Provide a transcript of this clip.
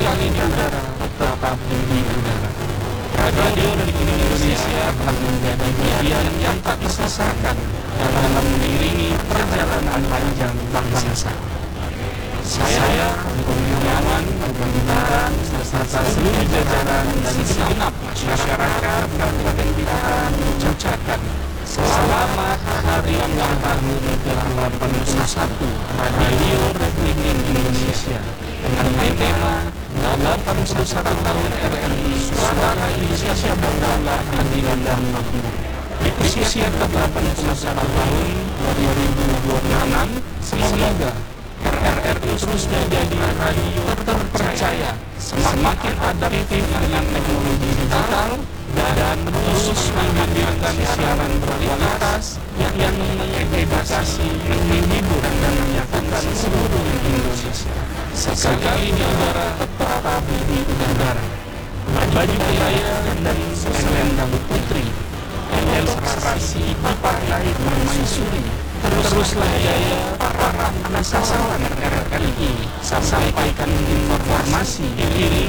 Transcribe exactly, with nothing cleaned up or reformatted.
sekali di udara, tetap di udara. Radio Republik Indonesia akan menjadi bagian yang tak terpisahkan dalam mengiringi perjalanan panjang bangsa. Saya, Kurniawan, Bintang, beserta seluruh jajaran dan segenap masyarakat Kabupaten Blitar mengucapkan selamat Hari Ulang Tahun ke delapan puluh satu Radio Republik Indonesia dengan tema delapan puluh satu tahun R R I Suara Indonesia Berdaulat, Adil dan Makmur. Di usia ke delapan puluh satu tahun dua ribu dua puluh enam, semoga R R I terus menjadi radio terpercaya, semakin adaptif dengan teknologi digital, dan terus menghadirkan siaran berkualitas yang mengedukasi, menghibur, dan menyatukan seluruh Indonesia. Sekali di udara, tetap di udara. Baju Jaya dan Selendang Putri, ilustrasi dipakai permaisuri. Teruslah jaya para anak sasaran R R I, sampaikan informasi,